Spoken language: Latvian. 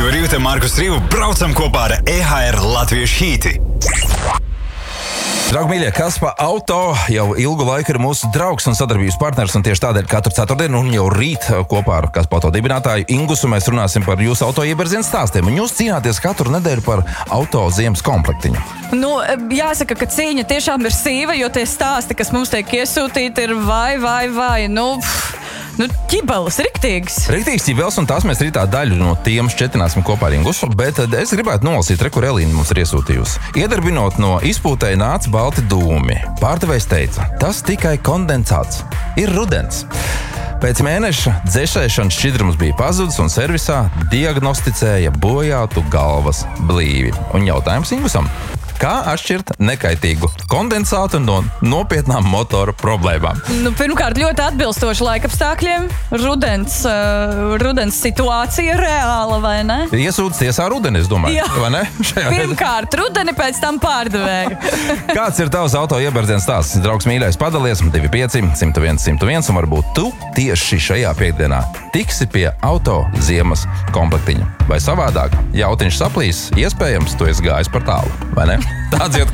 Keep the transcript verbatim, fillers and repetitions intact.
Daiva Rīvte, Markus Rīvu, braucam kopā ar E H R Latviešu hīti. Draugi mīļie, kas pa auto jau ilgu laiku ir mūsu draugs un sadarbības partners, un tieši tādēļ katru ceturtdienu un jau rīt kopā ar kas pa auto dibinātāju Ingusu mēs runāsim par jūsu auto ieberzienu stāstiem, un jūs cīnāties katru nedēļu par auto ziemas komplektiņu. Nu, jāsaka, ka cīņa tiešām ir sīva, jo tie stāsti, kas mums tiek iesūtīti, ir vai, vai, vai, nu... Pff. Nu, ķibeles, riktīgs. Riktīgs ķibeles, un tās mēs rītā daļu no tiem šķetināsim kopā ar Ingusu, bet es gribētu nolasīt, re, kur Elīna mums ir iesūtījusi. Iedarbinot no izpūtēja nāca balti dūmi. Pārdevējs teica, tas tikai kondensāts. Ir rudens. Pēc mēneša dzēšēšanas šķidrums bija pazudis un servisā diagnosticēja bojātu galvas blīvi. Un jautājums Ingusam. Kā atšķirt nekaitīgu kondensātu no nopietnām motora problēmām? Nu, pirmkārt, ļoti atbilstoši laikapstākļiem. Rudens, uh, rudens situācija reāla, vai ne? Iesūdz tiesā rudeni, es domāju, Jā. vai ne? Pirmkārt, rudeni, pēc tam pārdevēju. Kāds ir tavs auto ieberdziens stāsts? Draugs mīļais, padalies divi pieci, simt viens, simt viens, un varbūt tu tieši šajā piekdienā tiksi pie auto ziemas komplektiņa. Vai savādāk, jautiņš saplīs, iespējams, tu esi gājis par tālu, vai ne? Tāds iet